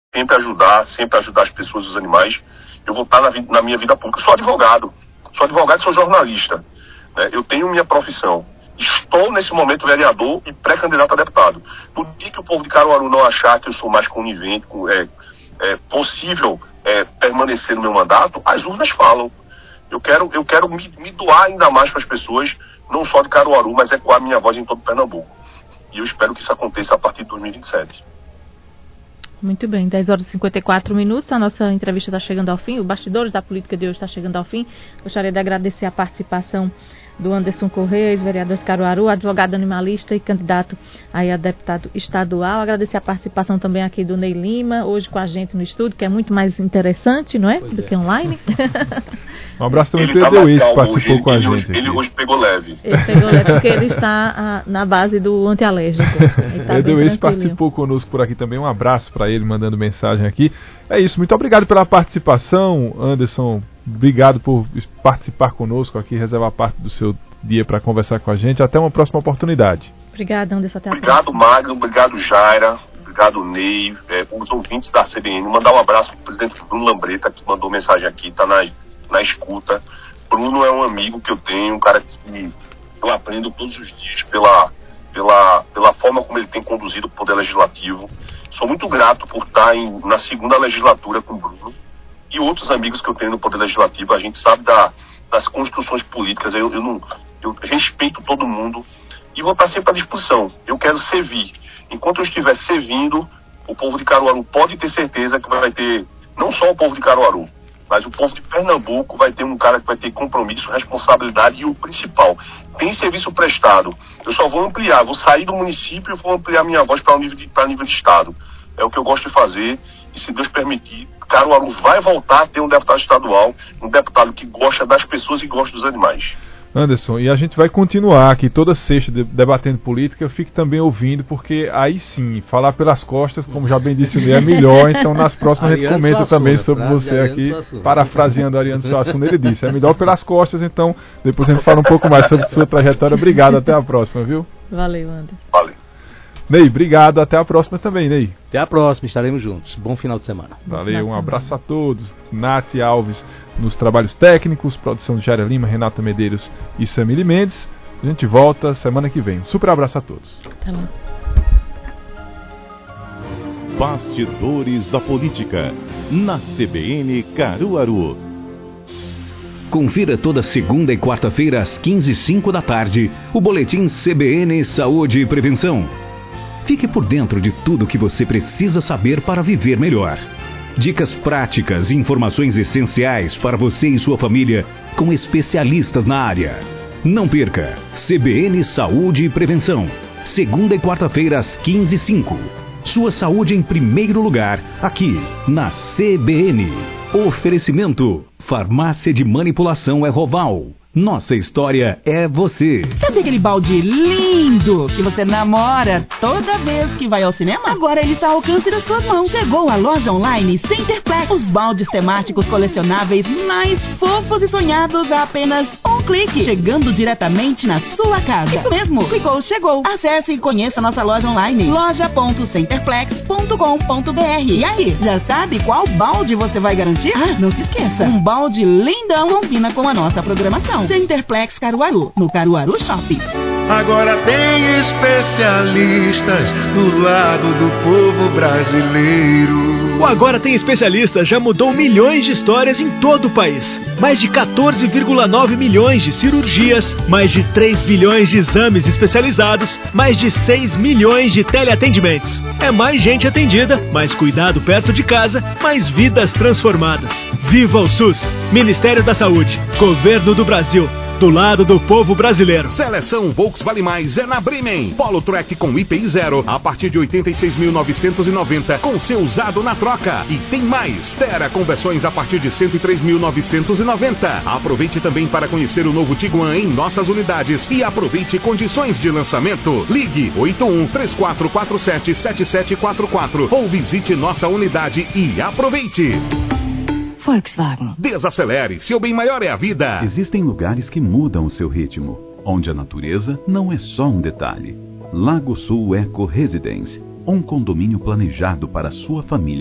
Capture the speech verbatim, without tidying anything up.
sempre ajudar, sempre ajudar as pessoas, os animais. Eu vou estar na, vi- na minha vida pública. Eu sou advogado, sou advogado e sou jornalista. Né? Eu tenho minha profissão. Estou, nesse momento, vereador e pré-candidato a deputado. No dia que o povo de Caruaru não achar que eu sou mais conivente, com, é, é possível é, permanecer no meu mandato, as urnas falam. Eu quero, eu quero me, me doar ainda mais para as pessoas, não só de Caruaru, mas ecoar a minha voz em todo Pernambuco. E eu espero que isso aconteça a partir de dois mil e vinte e sete. Muito bem, dez horas e cinquenta e quatro minutos, a nossa entrevista está chegando ao fim, o Bastidores da Política de hoje está chegando ao fim. Gostaria de agradecer a participação do Anderson Correia, ex-vereador de Caruaru, advogado animalista e candidato aí a deputado estadual. Agradecer a participação também aqui do Ney Lima, hoje com a gente no estúdio, que é muito mais interessante, não é? Pois do é. que online. Um abraço também Ele para o tá mais Edeuís, que calmo participou hoje, com a ele, gente. Hoje, ele hoje pegou leve. Ele pegou leve porque ele está ah, na base do antialérgico. Tá Edeuís participou conosco por aqui também. Um abraço para ele, mandando mensagem aqui. É isso, muito obrigado pela participação, Anderson. Obrigado por participar conosco aqui, reservar parte do seu dia para conversar com a gente. Até uma próxima oportunidade. Obrigado, Anderson. Até a Obrigado, próxima. Magno. Obrigado, Jaira. Obrigado, Ney. É, os ouvintes da C B N. Mandar um abraço para o presidente Bruno Lambreta, que mandou mensagem aqui, está na, na escuta. Bruno é um amigo que eu tenho, um cara que eu aprendo todos os dias pela, pela, pela forma como ele tem conduzido o Poder Legislativo. Sou muito grato por estar em, na segunda legislatura com o Bruno e outros amigos que eu tenho no Poder Legislativo. A gente sabe da, das construções políticas. Eu, eu, não, eu respeito todo mundo e vou estar sempre à disposição. Eu quero servir. Enquanto eu estiver servindo, o povo de Caruaru pode ter certeza que vai ter, não só o povo de Caruaru, mas o povo de Pernambuco vai ter um cara que vai ter compromisso, responsabilidade e o principal, tem serviço prestado. Eu só vou ampliar, vou sair do município e vou ampliar minha voz para nível de, para nível de estado. É o que eu gosto de fazer e, se Deus permitir, Caruaru vai voltar a ter um deputado estadual, um deputado que gosta das pessoas e gosta dos animais. Anderson, e a gente vai continuar aqui toda sexta de, debatendo política. Eu fico também ouvindo, porque aí sim, falar pelas costas, como já bem disse o Ney, é melhor. Então nas próximas a gente comenta Suassuna, também sobre você aqui, Suassuna. Parafraseando Ariano Suassuna, ele disse, é melhor pelas costas. Então depois a gente fala um pouco mais sobre sua trajetória. Obrigado, até a próxima, viu? Valeu, Anderson. Valeu. Ney, obrigado, até a próxima também, Ney. Até a próxima, estaremos juntos. Bom final de semana. Valeu, um abraço a todos. Nath Alves nos trabalhos técnicos, produção de Jaira Lima, Renata Medeiros e Samile Mendes. A gente volta semana que vem. Um super abraço a todos. Até lá. Bastidores da Política, na C B N Caruaru. Confira toda segunda e quarta-feira às quinze e cinco da tarde o boletim C B N Saúde e Prevenção. Fique por dentro de tudo o que você precisa saber para viver melhor. Dicas práticas e informações essenciais para você e sua família com especialistas na área. Não perca C B N Saúde e Prevenção, segunda e quarta-feira às quinze e cinco. Sua saúde em primeiro lugar, aqui na C B N. Oferecimento: Farmácia de Manipulação Erroval. Nossa história é você. Sabe aquele balde lindo que você namora toda vez que vai ao cinema? Agora ele está ao alcance das suas mãos. Chegou a loja online Centerplex. Os baldes temáticos colecionáveis mais fofos e sonhados a apenas um clique. Chegando diretamente na sua casa. Isso mesmo. Clicou, chegou. Acesse e conheça nossa loja online. loja ponto centerplex ponto com ponto br. E aí, já sabe qual balde você vai garantir? Ah, não se esqueça. Um balde lindão combina com a nossa programação. Centerplex Caruaru, no Caruaru Shopping. Agora tem especialistas do lado do povo brasileiro. O Agora Tem Especialistas já mudou milhões de histórias em todo o país. Mais de quatorze vírgula nove milhões de cirurgias, mais de três bilhões de exames especializados, mais de seis milhões de teleatendimentos. É mais gente atendida, mais cuidado perto de casa, mais vidas transformadas. Viva o SUS! Ministério da Saúde, Governo do Brasil. Do lado do povo brasileiro. Seleção Volkswagen Mais é na Bremen. Polo Track com I P I zero a partir de oitenta e seis mil novecentos e noventa com seu usado na troca. E tem mais. Terra com versões a partir de cento e três mil novecentos e noventa. Aproveite também para conhecer o novo Tiguan em nossas unidades e aproveite condições de lançamento. Ligue oito um três quatro quatro sete sete sete quatro quatro ou visite nossa unidade e aproveite. Volkswagen. Desacelere, seu bem maior é a vida. Existem lugares que mudam o seu ritmo, onde a natureza não é só um detalhe. Lago Sul Eco Residence, um condomínio planejado para a sua família